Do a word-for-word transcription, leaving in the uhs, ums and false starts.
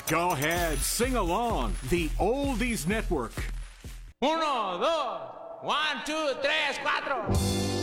Go ahead, sing along. The Oldies Network. Uno, dos, one, two, tres, cuatro.